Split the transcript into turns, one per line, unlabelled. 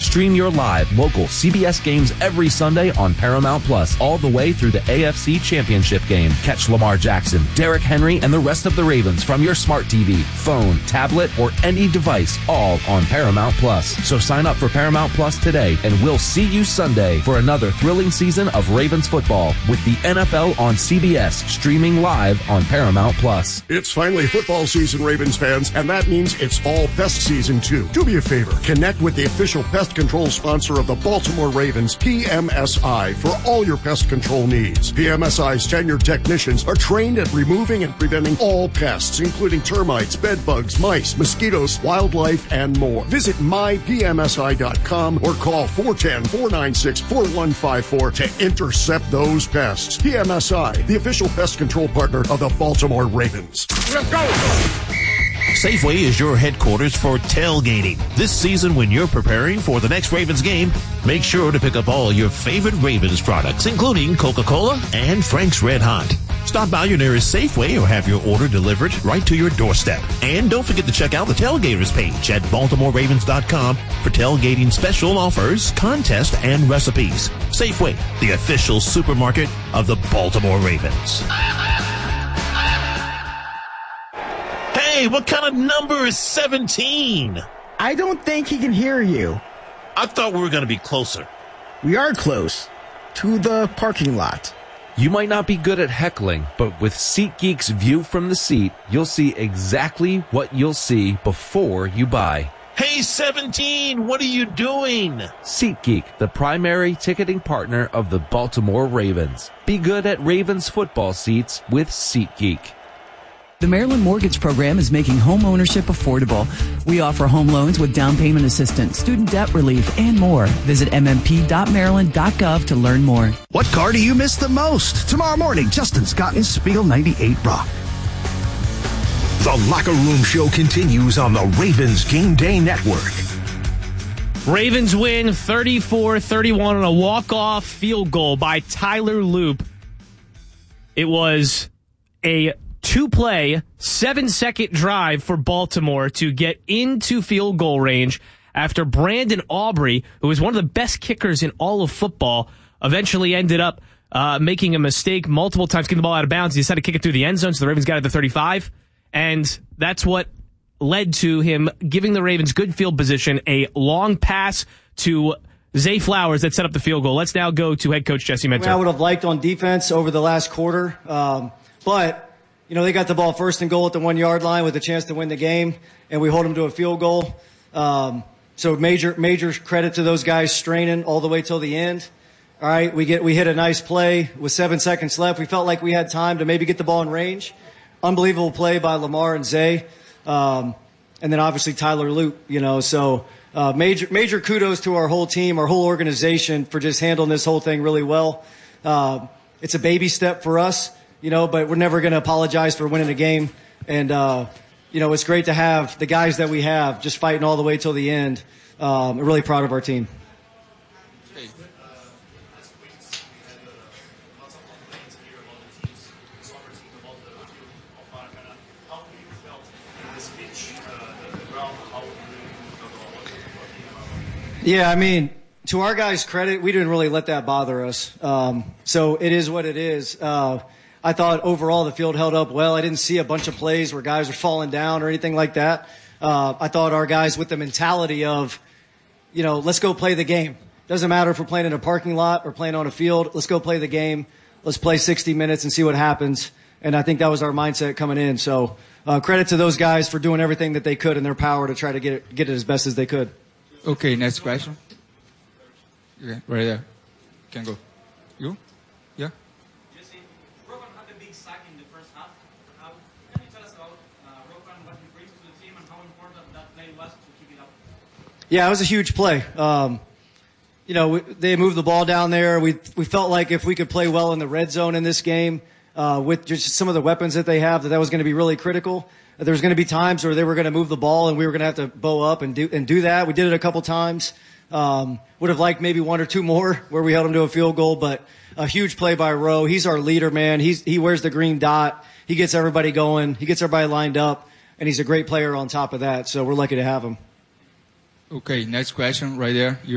Stream your live local CBS games every Sunday on Paramount Plus, all the way through the AFC Championship game. Catch Lamar Jackson, Derrick Henry, and the rest of the Ravens from your smart TV, phone, tablet, or any device, all on Paramount Plus. So sign up for Paramount Plus today, and we'll see you Sunday for another thrilling season of Ravens football with the NFL on CBS, streaming live on Paramount Plus.
It's finally football season, Ravens fans, and that means it's all pest season too. Do me a favor, connect with the official pest control sponsor of the Baltimore Ravens, PMSI, for all your pest control needs. PMSI's tenured technicians are trained at removing and preventing all pests, including termites, bed bugs, mice, mosquitoes, wildlife, and more. Visit mypmsi.com or call 410-496-4154 to intercept those pests. PMSI, the official pest control partner of the Baltimore Ravens. Let's go!
Safeway is your headquarters for tailgating. This season, when you're preparing for the next Ravens game, make sure to pick up all your favorite Ravens products, including Coca-Cola and Frank's Red Hot. Stop by your nearest Safeway or have your order delivered right to your doorstep. And don't forget to check out the Tailgaters page at BaltimoreRavens.com for tailgating special offers, contests, and recipes. Safeway, the official supermarket of the Baltimore Ravens. Hey, what kind of number is 17?
I don't think he can hear you.
I thought we were going to be closer.
We are close to the parking lot.
You might not be good at heckling, but with SeatGeek's view from the seat, you'll see exactly what you'll see before you buy.
Hey, 17, what are you doing?
SeatGeek, the primary ticketing partner of the Baltimore Ravens. Be good at Ravens football seats with SeatGeek.
The Maryland Mortgage Program is making home ownership affordable. We offer home loans with down payment assistance, student debt relief, and more. Visit mmp.maryland.gov to learn more.
What car do you miss the most? Tomorrow morning, Justin Scott in Spiel 98 Rock.
The Locker Room Show continues on the Ravens Game Day Network.
Ravens win 34-31 on a walk-off field goal by Tyler Loop. It was a 2-play, 7-second drive for Baltimore to get into field goal range after Brandon Aubrey, who is one of the best kickers in all of football, eventually ended up making a mistake multiple times, getting the ball out of bounds. He decided to kick it through the end zone, so the Ravens got it to the 35, and that's what led to him giving the Ravens good field position, a long pass to Zay Flowers that set up the field goal. Let's now go to head coach Jesse Minter.
I would have liked on defense over the last quarter, but they got the ball first and goal at the 1 yard line with a chance to win the game, and we hold them to a field goal. So major credit to those guys straining all the way till the end. All right, we hit a nice play with 7 seconds left. We felt like we had time to maybe get the ball in range. Unbelievable play by Lamar and Zay, and then obviously Tyler Loop. So major kudos to our whole team, our whole organization for just handling this whole thing really well. It's a baby step for us. But we're never going to apologize for winning a game. And, it's great to have the guys that we have just fighting all the way till the end. I'm really proud of our team. Yeah, to our guys' credit, we didn't really let that bother us. So it is what it is. I thought overall the field held up well. I didn't see a bunch of plays where guys were falling down or anything like that. I thought our guys with the mentality of, let's go play the game. Doesn't matter if we're playing in a parking lot or playing on a field. Let's go play the game. Let's play 60 minutes and see what happens. And I think that was our mindset coming in. So credit to those guys for doing everything that they could in their power to try to get it as best as they could.
Okay, next question. Yeah, right there. Can go. You? Yeah?
Jesse, Roquan had the big sack in the first half. Can you tell us about Roquan, what he brings to the team, and how important that play was to keep it up?
Yeah, it was a huge play. They moved the ball down there. We felt like if we could play well in the red zone in this game, with just some of the weapons that they have, that was going to be really critical. There was going to be times where they were going to move the ball and we were going to have to bow up and do that. We did it a couple times. Would have liked maybe one or two more where we held him to a field goal, but a huge play by Rowe. He's our leader, man. He wears the green dot. He gets everybody going. He gets everybody lined up, and he's a great player on top of that. So we're lucky to have him.
Okay, next question right there.